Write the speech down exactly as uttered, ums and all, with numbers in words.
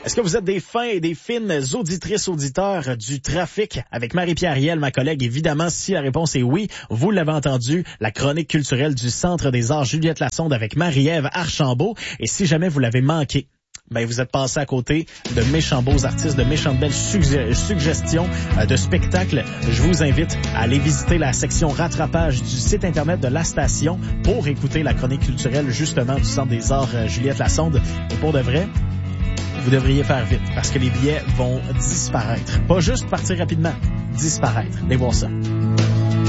Est-ce que vous êtes des fins et des fines auditrices, auditeurs du trafic avec Marie-Pierre Riel, ma collègue? Évidemment, si la réponse est oui, vous l'avez entendu, la chronique culturelle du Centre des Arts Juliette Lassonde avec Marie-Ève Archambault. Et si jamais vous l'avez manqué, ben vous êtes passé à côté de méchants beaux artistes, de méchantes belles sugge- suggestions euh, de spectacles. Je vous invite à aller visiter la section rattrapage du site internet de la station pour écouter la chronique culturelle justement du Centre des Arts euh, Juliette Lassonde. Et pour de vrai, vous devriez faire vite parce que les billets vont disparaître. Pas juste partir rapidement, disparaître. Allez voir ça.